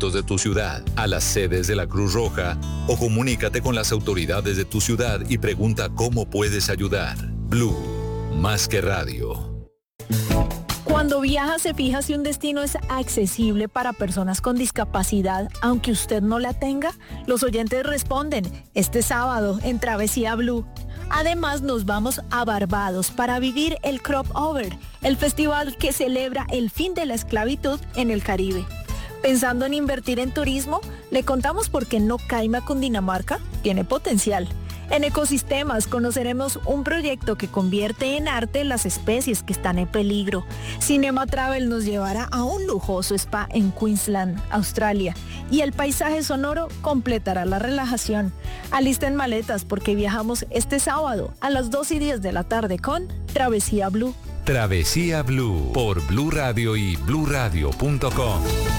puntos de tu ciudad, a las sedes de la Cruz Roja o comunícate con las autoridades de tu ciudad y pregunta cómo puedes ayudar. Blue, más que radio. Cuando viaja, se fija si un destino es accesible para personas con discapacidad, aunque usted no la tenga. Los oyentes responden este sábado en Travesía Blue. Además, nos vamos a Barbados para vivir el Crop Over, el festival que celebra el fin de la esclavitud en el Caribe. Pensando en invertir en turismo, le contamos por qué No Caima, Cundinamarca tiene potencial. En Ecosistemas conoceremos un proyecto que convierte en arte las especies que están en peligro. Cinema Travel nos llevará a un lujoso spa en Queensland, Australia. Y el paisaje sonoro completará la relajación. Alisten maletas porque viajamos este sábado a las 2:10 de la tarde con Travesía Blue. Travesía Blue por Blue Radio y bluradio.com.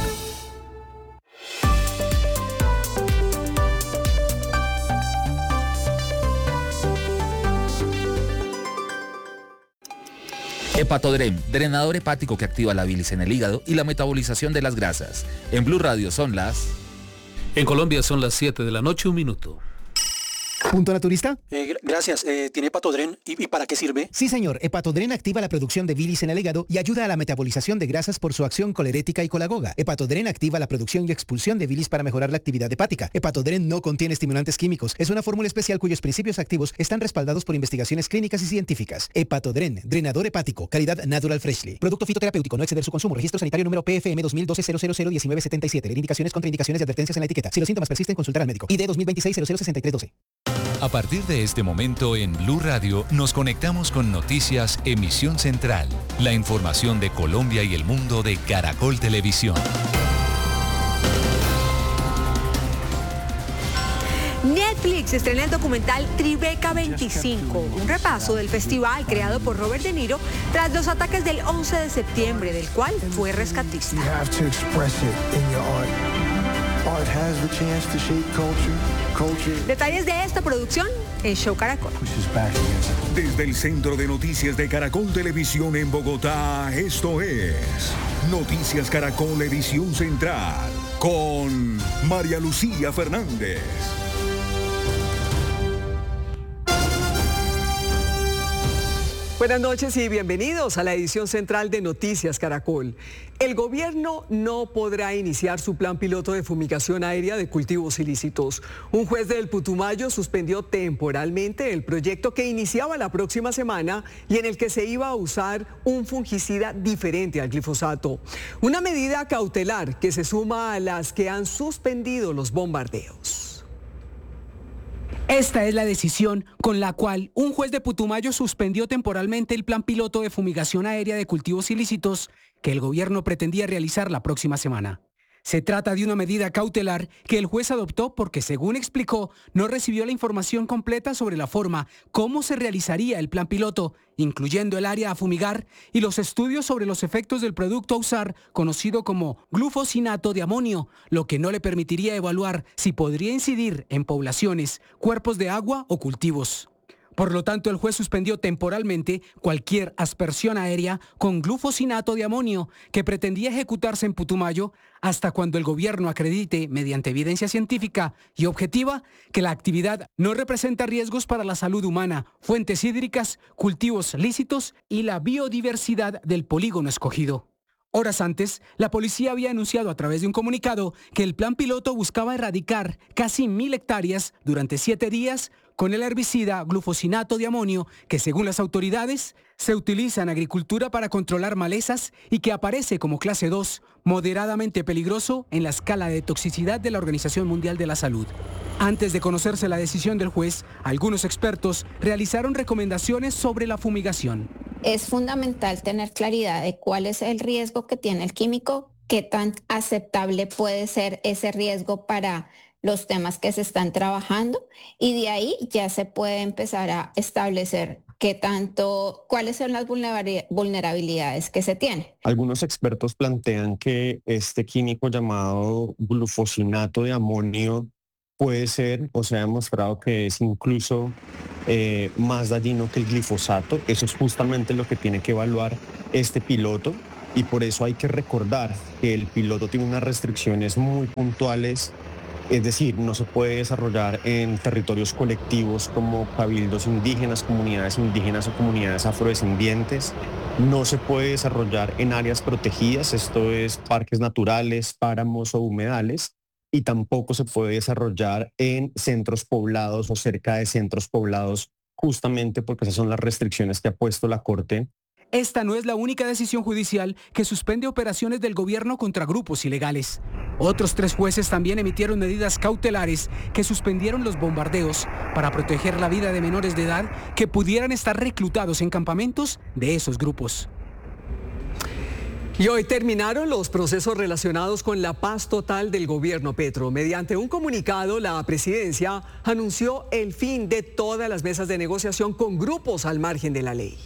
Hepatodren, drenador hepático que activa la bilis en el hígado y la metabolización de las grasas. En Blue Radio son las... En Colombia son las 7 de la noche, 1 minuto. ¿Punto naturista? Gracias. ¿Tiene Hepatodren? ¿Y para qué sirve? Sí, señor. Hepatodren activa la producción de bilis en el hígado y ayuda a la metabolización de grasas por su acción colerética y colagoga. Hepatodren activa la producción y expulsión de bilis para mejorar la actividad hepática. Hepatodren no contiene estimulantes químicos. Es una fórmula especial cuyos principios activos están respaldados por investigaciones clínicas y científicas. Hepatodren, drenador hepático, calidad Natural Freshly. Producto fitoterapéutico, no exceder su consumo. Registro sanitario número PFM 2012-0001977. Leer indicaciones, contraindicaciones y advertencias en la etiqueta. Si los síntomas persisten, consultar al médico. ID 2026-006312. A partir de este momento en Blue Radio nos conectamos con Noticias Emisión Central, la información de Colombia y el mundo de Caracol Televisión. Netflix estrena el documental Tribeca 25, un repaso del festival creado por Robert De Niro tras los ataques del 11 de septiembre, del cual fue rescatista. Detalles de esta producción en Show Caracol. Desde el Centro de Noticias de Caracol Televisión en Bogotá, esto es Noticias Caracol Edición Central con María Lucía Fernández. Buenas noches y bienvenidos a la edición central de Noticias Caracol. El gobierno no podrá iniciar su plan piloto de fumigación aérea de cultivos ilícitos. Un juez del Putumayo suspendió temporalmente el proyecto que iniciaba la próxima semana y en el que se iba a usar un fungicida diferente al glifosato. Una medida cautelar que se suma a las que han suspendido los bombardeos. Esta es la decisión con la cual un juez de Putumayo suspendió temporalmente el plan piloto de fumigación aérea de cultivos ilícitos que el gobierno pretendía realizar la próxima semana. Se trata de una medida cautelar que el juez adoptó porque, según explicó, no recibió la información completa sobre la forma cómo se realizaría el plan piloto, incluyendo el área a fumigar y los estudios sobre los efectos del producto a usar, conocido como glufosinato de amonio, lo que no le permitiría evaluar si podría incidir en poblaciones, cuerpos de agua o cultivos. Por lo tanto, el juez suspendió temporalmente cualquier aspersión aérea con glufosinato de amonio que pretendía ejecutarse en Putumayo hasta cuando el gobierno acredite, mediante evidencia científica y objetiva, que la actividad no representa riesgos para la salud humana, fuentes hídricas, cultivos lícitos y la biodiversidad del polígono escogido. Horas antes, la policía había anunciado a través de un comunicado que el plan piloto buscaba erradicar casi 1.000 hectáreas durante 7 días con el herbicida glufosinato de amonio, que según las autoridades se utiliza en agricultura para controlar malezas y que aparece como clase 2, moderadamente peligroso en la escala de toxicidad de la Organización Mundial de la Salud. Antes de conocerse la decisión del juez, algunos expertos realizaron recomendaciones sobre la fumigación. Es fundamental tener claridad de cuál es el riesgo que tiene el químico, qué tan aceptable puede ser ese riesgo para los temas que se están trabajando, y de ahí ya se puede empezar a establecer cuáles son las vulnerabilidades que se tienen. Algunos expertos plantean que este químico llamado glufosinato de amonio puede ser, o se ha demostrado que es incluso más dañino que el glifosato. Eso es justamente lo que tiene que evaluar este piloto. y por eso hay que recordar que el piloto tiene unas restricciones muy puntuales. Es decir, no se puede desarrollar en territorios colectivos como cabildos indígenas, comunidades indígenas o comunidades afrodescendientes. No se puede desarrollar en áreas protegidas, esto es parques naturales, páramos o humedales. Y tampoco se puede desarrollar en centros poblados o cerca de centros poblados, justamente porque esas son las restricciones que ha puesto la Corte. Esta no es la única decisión judicial que suspende operaciones del gobierno contra grupos ilegales. Otros 3 jueces también emitieron medidas cautelares que suspendieron los bombardeos para proteger la vida de menores de edad que pudieran estar reclutados en campamentos de esos grupos. Y hoy terminaron los procesos relacionados con la paz total del gobierno Petro. Mediante un comunicado, la presidencia anunció el fin de todas las mesas de negociación con grupos al margen de la ley.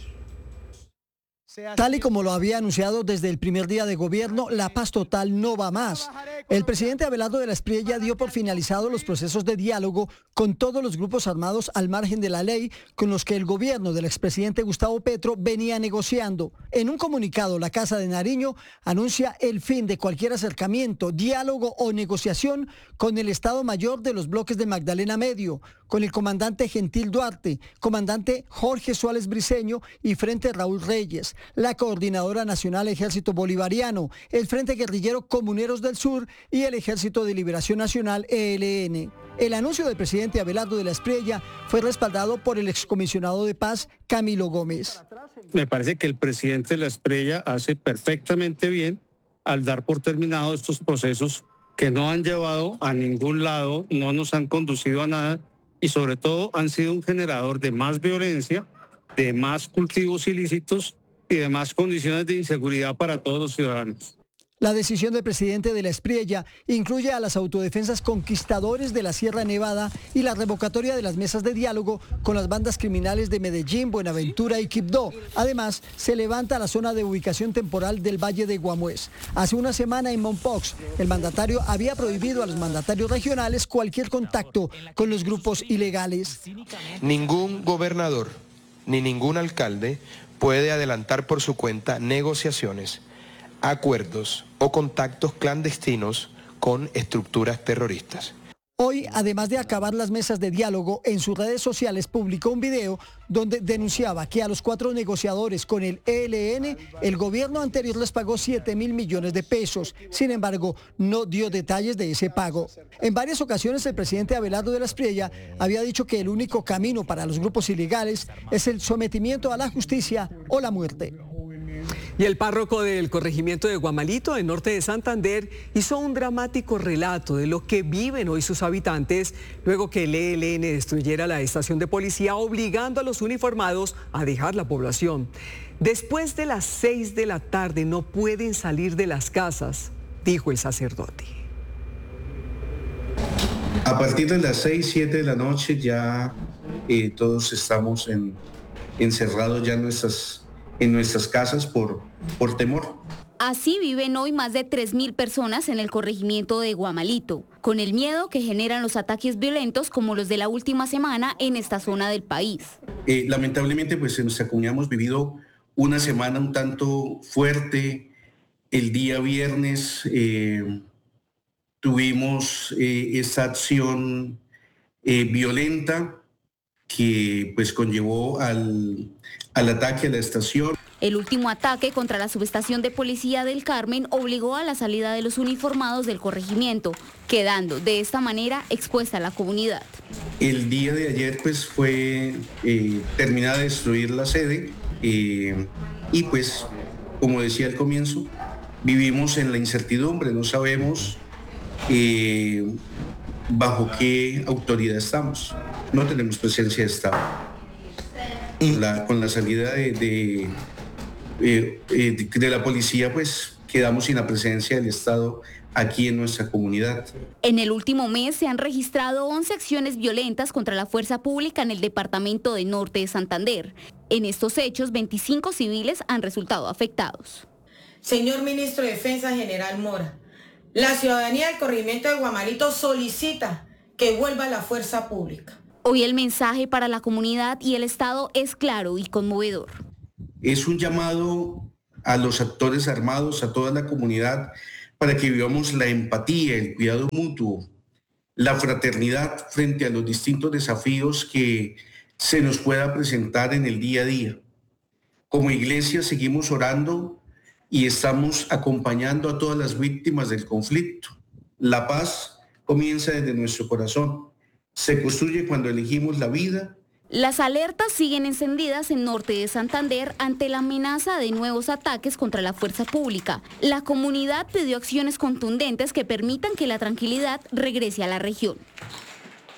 Tal y como lo había anunciado desde el primer día de gobierno, la paz total no va más. El presidente Abelardo de la Espriella dio por finalizados los procesos de diálogo con todos los grupos armados al margen de la ley con los que el gobierno del expresidente Gustavo Petro venía negociando. En un comunicado, la Casa de Nariño anuncia el fin de cualquier acercamiento, diálogo o negociación con el Estado Mayor de los bloques de Magdalena Medio, con el comandante Gentil Duarte, comandante Jorge Suárez Briceño y Frente Raúl Reyes, la Coordinadora Nacional Ejército Bolivariano, el Frente Guerrillero Comuneros del Sur y el Ejército de Liberación Nacional, ELN. El anuncio del presidente Abelardo de la Espriella fue respaldado por el excomisionado de paz, Camilo Gómez. Me parece que el presidente de la Espriella hace perfectamente bien al dar por terminados estos procesos que no han llevado a ningún lado, no nos han conducido a nada y sobre todo han sido un generador de más violencia, de más cultivos ilícitos y de más condiciones de inseguridad para todos los ciudadanos. La decisión del presidente de la Espriella incluye a las autodefensas Conquistadores de la Sierra Nevada y la revocatoria de las mesas de diálogo con las bandas criminales de Medellín, Buenaventura y Quibdó. Además, se levanta la zona de ubicación temporal del Valle de Guamués. Hace una semana en Mompox, el mandatario había prohibido a los mandatarios regionales cualquier contacto con los grupos ilegales. Ningún gobernador ni ningún alcalde puede adelantar por su cuenta negociaciones, acuerdos o contactos clandestinos con estructuras terroristas. Hoy, además de acabar las mesas de diálogo, en sus redes sociales publicó un video donde denunciaba que a los 4 negociadores con el ELN, el gobierno anterior les pagó 7.000 millones de pesos. Sin embargo, no dio detalles de ese pago. En varias ocasiones, el presidente Abelardo de la Espriella había dicho que el único camino para los grupos ilegales es el sometimiento a la justicia o la muerte. Y el párroco del corregimiento de Guamalito, en norte de Santander, hizo un dramático relato de lo que viven hoy sus habitantes luego que el ELN destruyera la estación de policía, obligando a los uniformados a dejar la población. Después de las 6 de la tarde no pueden salir de las casas, dijo el sacerdote. A partir de las 6, 7 de la noche ya todos estamos encerrados ya en nuestras casas por temor. Así viven hoy más de 3.000 personas en el corregimiento de Guamalito, con el miedo que generan los ataques violentos como los de la última semana en esta zona del país. Lamentablemente, pues en nuestra comunidad hemos vivido una semana un tanto fuerte. El día viernes tuvimos esta acción violenta que pues conllevó al ataque a la estación. El último ataque contra la subestación de policía del Carmen obligó a la salida de los uniformados del corregimiento, quedando de esta manera expuesta a la comunidad. El día de ayer pues fue terminada de destruir la sede y pues como decía al comienzo, vivimos en la incertidumbre, no sabemos bajo qué autoridad estamos, no tenemos presencia de Estado. Con la salida de la policía, pues quedamos sin la presencia del Estado aquí en nuestra comunidad. En el último mes se han registrado 11 acciones violentas contra la fuerza pública en el departamento de Norte de Santander. En estos hechos, 25 civiles han resultado afectados. Señor Ministro de Defensa General Mora, la ciudadanía del corregimiento de Guamalito solicita que vuelva la fuerza pública. Hoy el mensaje para la comunidad y el Estado es claro y conmovedor. Es un llamado a los actores armados, a toda la comunidad, para que vivamos la empatía, el cuidado mutuo, la fraternidad frente a los distintos desafíos que se nos pueda presentar en el día a día. Como iglesia seguimos orando y estamos acompañando a todas las víctimas del conflicto. La paz comienza desde nuestro corazón. Se construye cuando elegimos la vida. Las alertas siguen encendidas en norte de Santander ante la amenaza de nuevos ataques contra la fuerza pública. La comunidad pidió acciones contundentes que permitan que la tranquilidad regrese a la región.